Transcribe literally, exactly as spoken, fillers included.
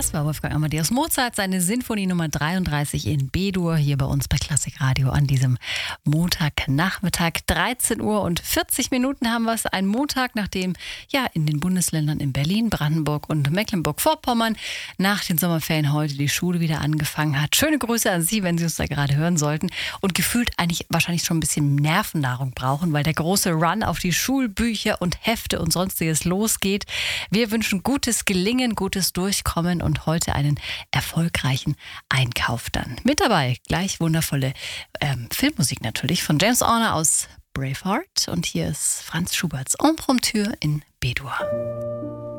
Das war Wolfgang Amadeus Mozart, seine Sinfonie Nummer dreiunddreißig in B-Dur, hier bei uns bei Klassik Radio an diesem Montagnachmittag. dreizehn Uhr und vierzig Minuten haben wir es. Ein Montag, nachdem ja in den Bundesländern in Berlin, Brandenburg und Mecklenburg-Vorpommern nach den Sommerferien heute die Schule wieder angefangen hat. Schöne Grüße an Sie, wenn Sie uns da gerade hören sollten und gefühlt eigentlich wahrscheinlich schon ein bisschen Nervennahrung brauchen, weil der große Run auf die Schulbücher und Hefte und sonstiges losgeht. Wir wünschen gutes Gelingen, gutes Durchkommen und heute einen erfolgreichen Einkauf dann. Mit dabei gleich wundervolle ähm, Filmmusik natürlich von James Horner aus Braveheart und hier ist Franz Schuberts Impromptu in B-Dur.